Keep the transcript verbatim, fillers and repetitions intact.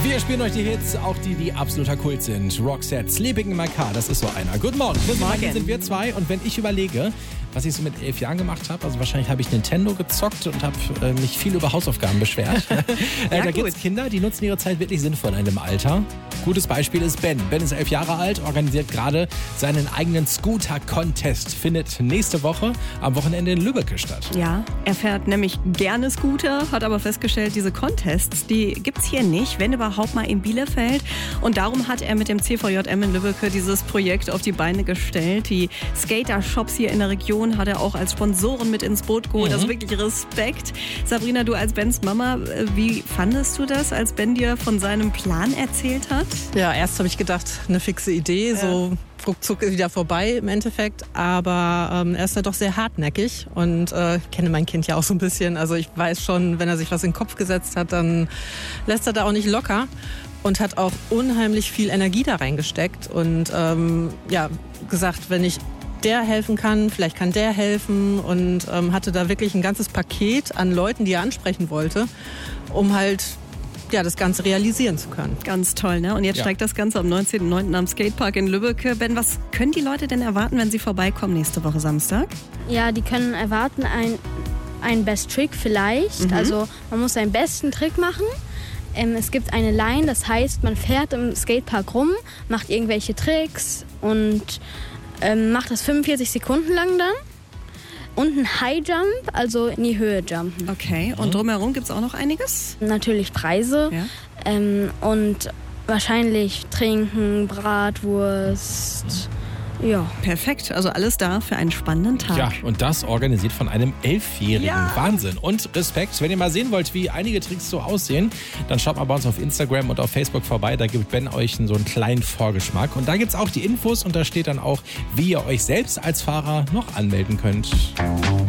Wir spielen euch die Hits, auch die, die absoluter Kult sind. Roxette, Sleeping in My Car, das ist so einer. Guten Morgen. Guten Morgen. Sind wir zwei. Und wenn ich überlege, was ich so mit elf Jahren gemacht habe, also wahrscheinlich habe ich Nintendo gezockt und habe äh, mich viel über Hausaufgaben beschwert. äh, ja, da gibt es Kinder, die nutzen ihre Zeit wirklich sinnvoll in dem Alter. Gutes Beispiel ist Ben. Ben ist elf Jahre alt, organisiert gerade seinen eigenen Scooter-Contest. Findet nächste Woche am Wochenende in Lübeck statt. Ja, er fährt nämlich gerne Scooter, hat aber festgestellt, diese Contests, die gibt es hier nicht, wenn überhaupt mal in Bielefeld. Und darum hat er mit dem C V J M in Lübeck dieses Projekt auf die Beine gestellt. Die Skater-Shops hier in der Region hat er auch als Sponsoren mit ins Boot geholt. Mhm. Das ist wirklich Respekt. Sabrina, du als Bens Mama, wie fandest du das, als Ben dir von seinem Plan erzählt hat? Ja, erst habe ich gedacht, eine fixe Idee, ja. so ruckzuck wieder vorbei im Endeffekt. Aber ähm, er ist ja doch sehr hartnäckig und äh, ich kenne mein Kind ja auch so ein bisschen. Also ich weiß schon, wenn er sich was in den Kopf gesetzt hat, dann lässt er da auch nicht locker. Und hat auch unheimlich viel Energie da reingesteckt und ähm, ja, gesagt, wenn ich der helfen kann, vielleicht kann der helfen und ähm, hatte da wirklich ein ganzes Paket an Leuten, die er ansprechen wollte, um halt ja, das Ganze realisieren zu können. Ganz toll, ne? Und jetzt ja. steigt das Ganze am neunzehnten neunten am Skatepark in Lübeck. Ben, was können die Leute denn erwarten, wenn sie vorbeikommen nächste Woche Samstag? Ja, die können erwarten ein, ein Best Trick vielleicht. Mhm. Also man muss seinen besten Trick machen. Ähm, es gibt eine Line, das heißt, man fährt im Skatepark rum, macht irgendwelche Tricks und ähm, macht das fünfundvierzig Sekunden lang dann. Und ein High Jump, also in die Höhe jumpen. Okay, und drumherum gibt es auch noch einiges? Natürlich Preise ja. ähm, und wahrscheinlich Trinken, Bratwurst. Ja. Perfekt, also alles da für einen spannenden Tag. Ja, und das organisiert von einem Elfjährigen. Ja. Wahnsinn. Und Respekt, wenn ihr mal sehen wollt, wie einige Tricks so aussehen, dann schaut mal bei uns auf Instagram und auf Facebook vorbei. Da gibt Ben euch so einen kleinen Vorgeschmack. Und da gibt es auch die Infos und da steht dann auch, wie ihr euch selbst als Fahrer noch anmelden könnt.